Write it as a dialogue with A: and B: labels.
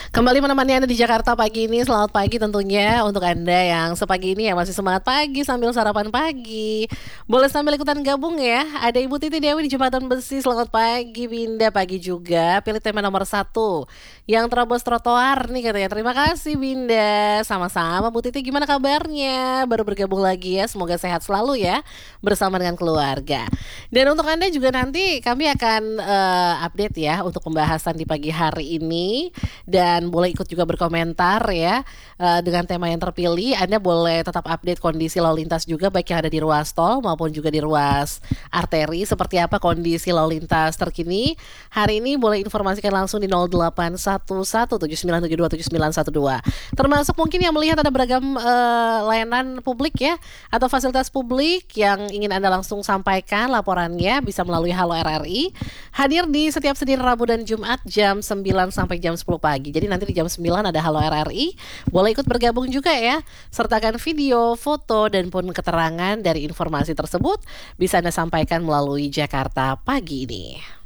A: Kembali menemani Anda di Jakarta pagi ini. Selamat pagi tentunya untuk Anda yang sepagi ini ya masih semangat pagi sambil sarapan pagi. Boleh sambil ikutan gabung ya. Ada Ibu Titi Dewi di Jembatan Besi. Selamat pagi Binda, pagi juga. Pilih tema nomor 1 yang terobos trotoar nih katanya. Terima kasih Binda. Sama-sama Bu Titi, gimana kabarnya? Baru bergabung lagi ya. Semoga sehat selalu ya bersama dengan keluarga. Dan untuk Anda juga nanti kami akan update ya untuk pembahasan di pagi hari ini. Dan boleh ikut juga berkomentar ya dengan tema yang terpilih. Anda boleh tetap update kondisi lalu lintas juga, baik yang ada di ruas tol maupun juga di ruas arteri. Seperti apa kondisi lalu lintas terkini hari ini, boleh informasikan langsung di 081179727912. Termasuk mungkin yang melihat ada beragam layanan publik ya, atau fasilitas publik yang ingin Anda langsung sampaikan laporannya, bisa melalui Halo RRI. Hadir di setiap Senin, Rabu, dan Jumat jam 9 sampai jam 10 pagi. Jadi nanti di jam 9 ada Halo RRI. Boleh ikut bergabung juga ya. Sertakan video, foto, dan pun keterangan dari informasi tersebut bisa Anda sampaikan melalui Jakarta pagi ini.